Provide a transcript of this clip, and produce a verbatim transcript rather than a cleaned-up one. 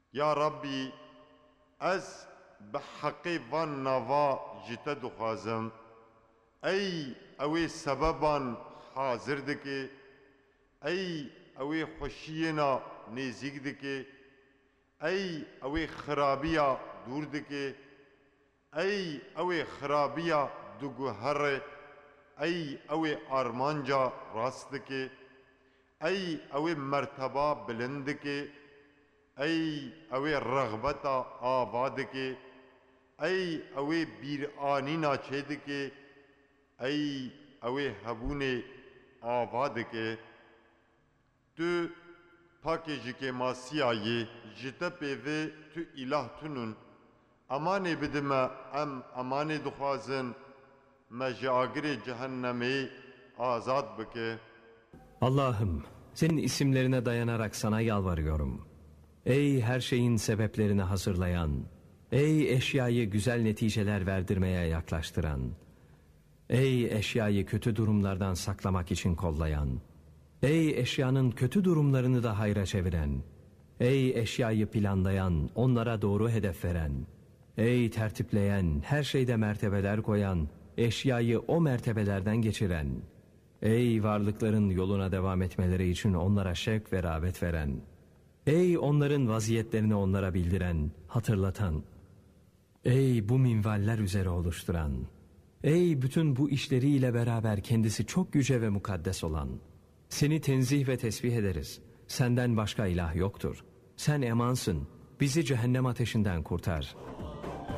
Ya Rabbi, ez bi haqqê van nava ji te dixwazim, ey ew ê sebeban hazir dike, ey ew ê xweşiyêna nêzik dike, ey ew ê xirabiya dûr dike, ey ew ê xirabiya diguhere, ey ew ê armanca rast dike, ey ew ê merteba bilind dike, ey ew ê regbeta ava dike, ey ew ê bîranîna çê dike, ey ew ê hebûnê ava dike. Tu pakê ji kêmasiyayê ji te pêvê tu îlah tunûn. Emanê bide me, em emanê dixwazin, me ji agirê cehennemê azad bike. Allah'ım, senin isimlerine dayanarak sana yalvarıyorum. Ey her şeyin sebeplerini hazırlayan, ey eşyayı güzel neticeler verdirmeye yaklaştıran, ey eşyayı kötü durumlardan saklamak için kollayan, ey eşyanın kötü durumlarını da hayra çeviren, ey eşyayı planlayan, onlara doğru hedef veren, ey tertipleyen, her şeyde mertebeler koyan, eşyayı o mertebelerden geçiren, ey varlıkların yoluna devam etmeleri için onlara şevk ve rağbet veren, ey onların vaziyetlerini onlara bildiren, hatırlatan, ey bu minvaller üzere oluşturan, ey bütün bu işleriyle beraber kendisi çok yüce ve mukaddes olan, seni tenzih ve tesbih ederiz. Senden başka ilah yoktur. Sen emansın. Bizi cehennem ateşinden kurtar.